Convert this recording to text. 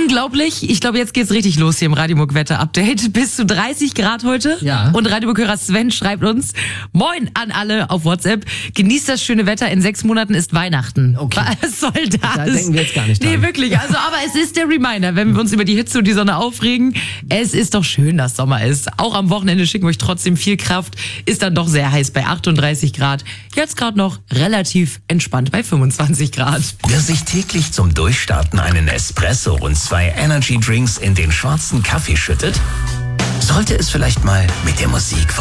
unglaublich. Ich glaube, jetzt geht's richtig los hier im Radiomuck-Wetter-Update. Bis zu 30 Grad heute. Ja. Und Radiomuck-Hörer Sven schreibt uns, Moin an alle auf WhatsApp. Genießt das schöne Wetter. In 6 Monaten ist Weihnachten. Okay. Was soll das? Da denken wir jetzt gar nicht dran. Nee, wirklich. Also, aber es ist der Reminder, wenn wir uns über die Hitze und die Sonne aufregen. Es ist doch schön, dass Sommer ist. Auch am Wochenende schicken wir euch trotzdem viel Kraft. Ist dann doch sehr heiß bei 38 Grad. Jetzt gerade noch relativ entspannt bei 25 Grad. Wer sich täglich zum Durchstarten einen Espresso und 2 Energy Drinks in den schwarzen Kaffee schüttet, sollte es vielleicht mal mit der Musik von